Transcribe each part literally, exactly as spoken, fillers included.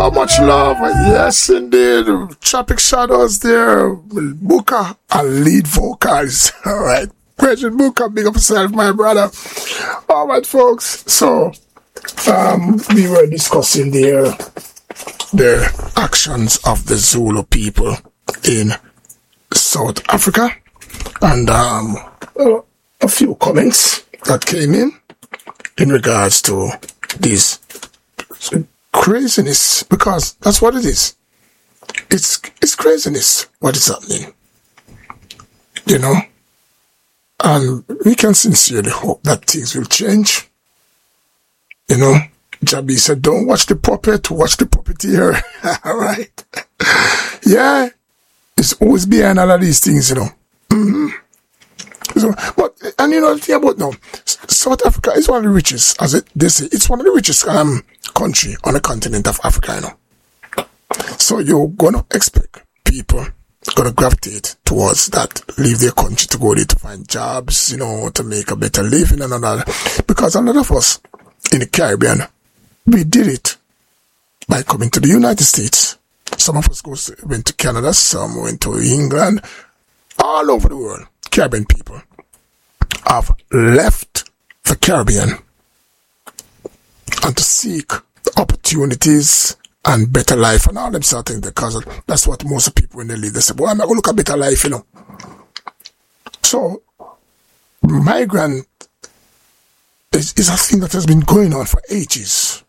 So much love. Yes, indeed. Tropic Shadows there. Booker and lead vocals. All right. President Booker, big up yourself, my brother. All right, folks. So, um, we were discussing the, the actions of the Zulu people in South Africa. And um, uh, a few comments that came in in regards to this craziness, because that's what it is. It's it's craziness what is happening, you know. And we can sincerely hope that things will change. You know, Jabi said, "Don't watch the puppet, watch the puppeteer." All right, yeah, it's always behind all of these things, you know. Mm-hmm. So, but and you know the thing about now, South Africa is one of the richest, as it, they say, it's one of the richest um country on the continent of Africa, you know. So you're gonna expect people gonna gravitate towards that, leave their country to go there to find jobs, you know, to make a better living and all that. Because a lot of us in the Caribbean, we did it by coming to the United States. Some of us go, went to Canada, some went to England, all over the world. Caribbean people have left the Caribbean and to seek opportunities and better life and all them sort of things, because that's what most people when they leave, they say, well, I'm going to look at better life, you know. So, migrant is, is a thing that has been going on for ages.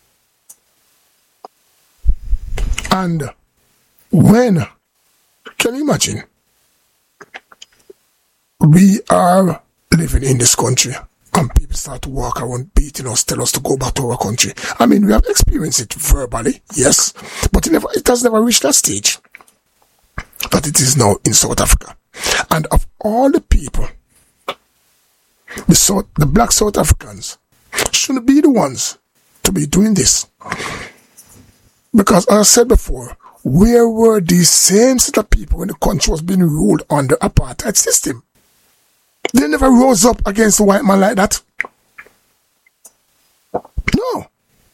And when, can you imagine, we are living in this country and people start to walk around beating us, tell us to go back to our country. I mean, we have experienced it verbally, yes, but it, never, it has never reached that stage that it is now in South Africa. And of all the people, the, South, the black South Africans shouldn't be the ones to be doing this. Because as I said before, where were these same set of people when the country was being ruled under apartheid system? They never rose up against the white man like that. No.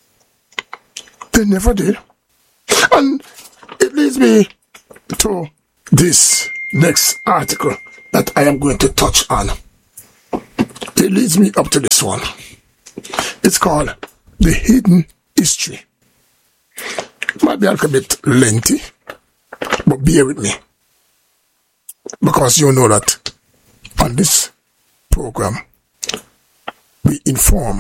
They never did. And it leads me to this next article that I am going to touch on. It leads me up to this one. It's called The Hidden History. It might be a little bit lengthy, but bear with me. Because you know that on this program, we inform,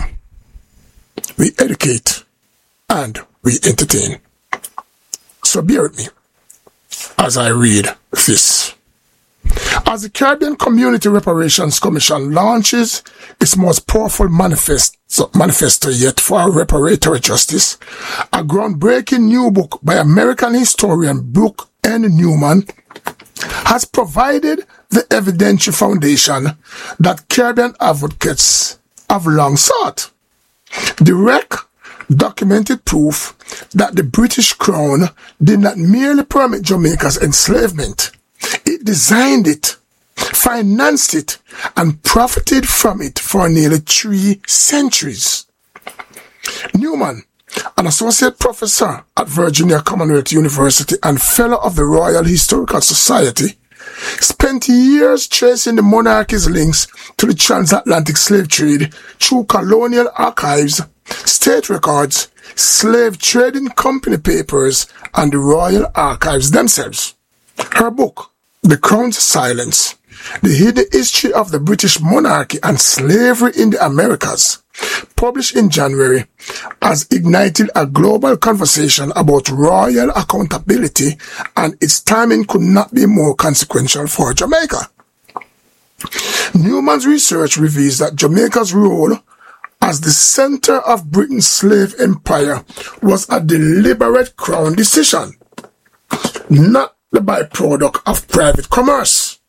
we educate, and we entertain. So bear with me as I read this. As the Caribbean Community Reparations Commission launches its most powerful manifesto, manifesto yet for reparatory justice, a groundbreaking new book by American historian Brooke N. Newman has provided the evidentiary foundation that Caribbean advocates have long sought. Direct, documented proof that the British Crown did not merely permit Jamaica's enslavement. It designed it, financed it, and profited from it for nearly three centuries. Newman, an associate professor at Virginia Commonwealth University and fellow of the Royal Historical Society, spent years tracing the monarchy's links to the transatlantic slave trade through colonial archives, state records, slave trading company papers, and the royal archives themselves. Her book, The Crown's Silence, The Hidden History of the British Monarchy and Slavery in the Americas, published in January, has ignited a global conversation about royal accountability, and its timing could not be more consequential for Jamaica. Newman's research reveals that Jamaica's role as the center of Britain's slave empire was a deliberate Crown decision, not the byproduct of private commerce.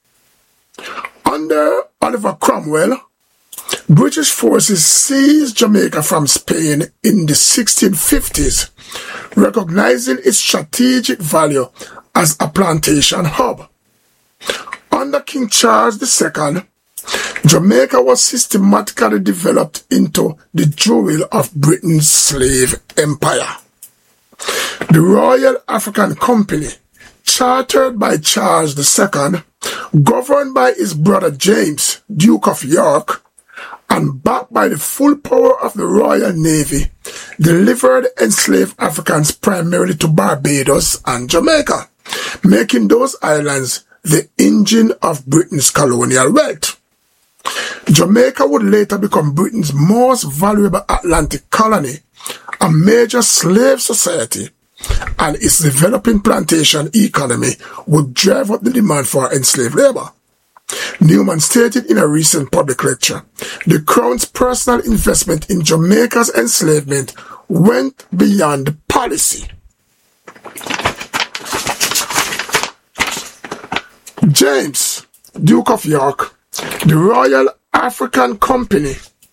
Under Oliver Cromwell, British forces seized Jamaica from Spain in the sixteen fifties, recognizing its strategic value as a plantation hub. Under King Charles the Second, Jamaica was systematically developed into the jewel of Britain's slave empire. The Royal African Company, chartered by Charles the Second, governed by his brother James, Duke of York, and backed by the full power of the Royal Navy, delivered enslaved Africans primarily to Barbados and Jamaica, making those islands the engine of Britain's colonial wealth. Jamaica would later become Britain's most valuable Atlantic colony, a major slave society, and its developing plantation economy would drive up the demand for enslaved labor. Newman stated in a recent public lecture, the Crown's personal investment in Jamaica's enslavement went beyond policy. James, Duke of York, the Royal African Company,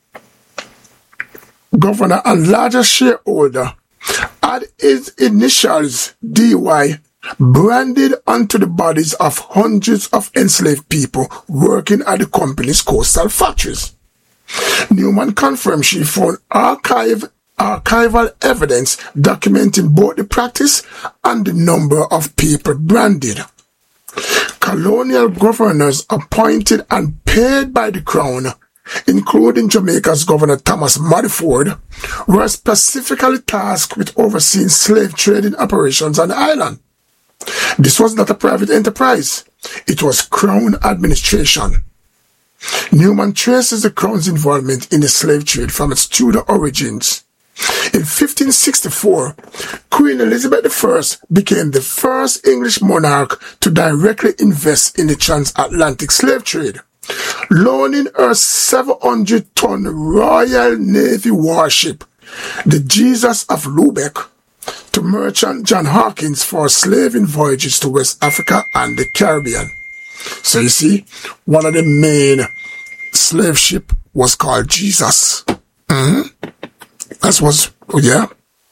governor and largest shareholder, had his initials D Y branded onto the bodies of hundreds of enslaved people working at the company's coastal factories. Newman confirmed she found archive, archival evidence documenting both the practice and the number of people branded. Colonial governors appointed and paid by the Crown, including Jamaica's Governor Thomas Modiford, were specifically tasked with overseeing slave trading operations on the island. This was not a private enterprise. It was Crown administration. Newman traces the Crown's involvement in the slave trade from its Tudor origins. In fifteen sixty-four, Queen Elizabeth the First became the first English monarch to directly invest in the transatlantic slave trade, loaning her seven hundred ton Royal Navy warship, the Jesus of Lubeck, to merchant John Hawkins for slaving voyages to West Africa and the Caribbean. So you see, one of the main slave ship was called Jesus. Mm-hmm. That was, yeah.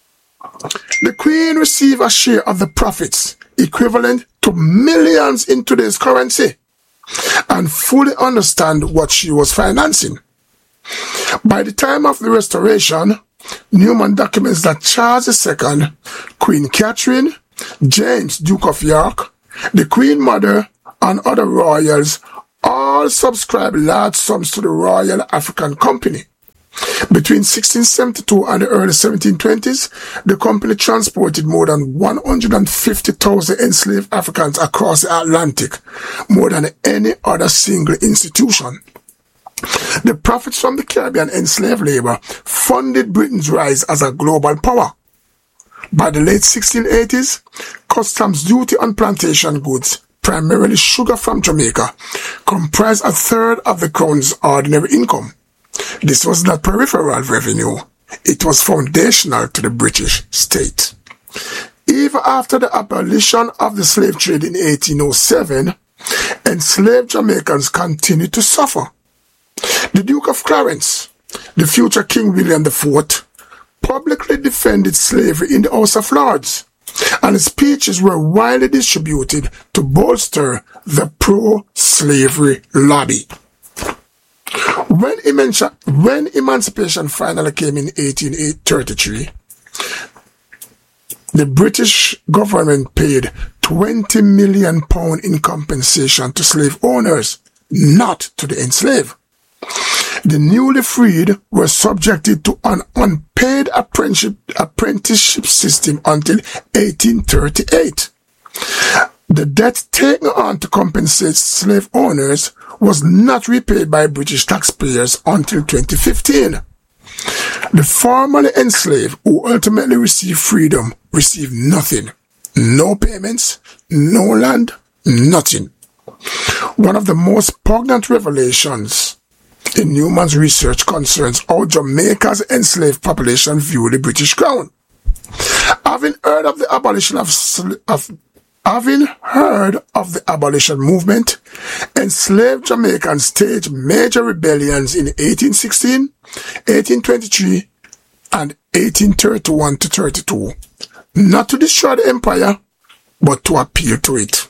The Queen received a share of the profits, equivalent to millions in today's currency, and fully understand what she was financing. By the time of the Restoration, Newman documents that Charles the Second, Queen Catherine, James, Duke of York, the Queen Mother, and other royals all subscribed large sums to the Royal African Company. Between sixteen seventy-two and the early seventeen twenties, the company transported more than one hundred fifty thousand enslaved Africans across the Atlantic, more than any other single institution. The profits from the Caribbean enslaved labor funded Britain's rise as a global power. By the late sixteen eighties, customs duty on plantation goods, primarily sugar from Jamaica, comprised a third of the Crown's ordinary income. This was not peripheral revenue. It was foundational to the British state. Even after the abolition of the slave trade in eighteen oh seven, enslaved Jamaicans continued to suffer. The Duke of Clarence, the future King William the Fourth, publicly defended slavery in the House of Lords, and his speeches were widely distributed to bolster the pro-slavery lobby. When, emanci- when emancipation finally came in eighteen thirty-three, the British government paid twenty million pounds in compensation to slave owners, not to the enslaved. The newly freed were subjected to an unpaid apprenticeship, apprenticeship system until eighteen thirty-eight. The debt taken on to compensate slave owners was not repaid by British taxpayers until twenty fifteen. The formerly enslaved who ultimately received freedom received nothing. No payments, no land, nothing. One of the most poignant revelations in Newman's research concerns how Jamaica's enslaved population view the British Crown. Having heard of the abolition of, of Having heard of the abolition movement, enslaved Jamaicans staged major rebellions in eighteen sixteen, eighteen twenty-three, and eighteen thirty-one to thirty-two, not to destroy the empire, but to appeal to it.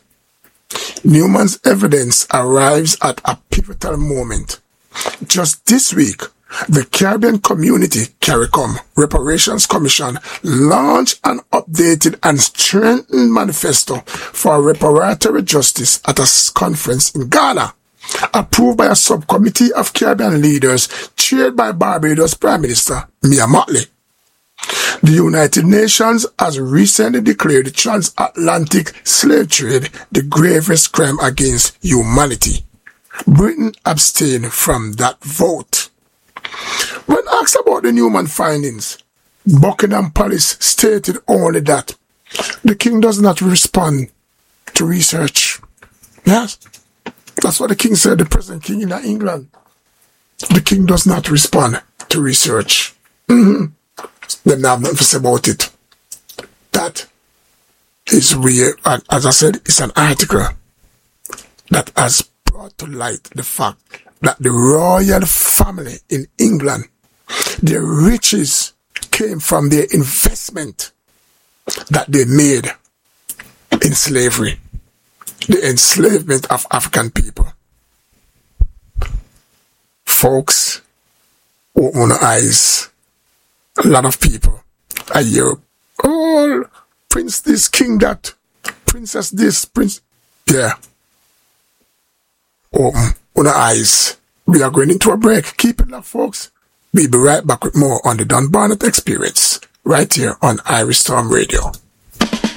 Newman's evidence arrives at a pivotal moment. Just this week, the Caribbean Community CARICOM Reparations Commission launched an updated and strengthened manifesto for reparatory justice at a conference in Ghana, approved by a subcommittee of Caribbean leaders chaired by Barbados Prime Minister Mia Mottley. The United Nations has recently declared the transatlantic slave trade the gravest crime against humanity. Britain abstained from that vote. When asked about the Newman findings, Buckingham Palace stated only that the king does not respond to research. Yes, that's what the king said, the present king in England. The king does not respond to research. Mm-hmm. They have nothing to say about it. That is real. And as I said, it's an article that has brought to light the fact that the royal family in England, their riches came from their investment that they made in slavery, the enslavement of African people. Folks, open your eyes. A lot of people are here. Oh, prince this, king that, princess this, prince. Yeah. Open your eyes. We are going into a break. Keep it up, folks. We'll be right back with more on the Don Barnett Experience right here on Irie Storm Radio.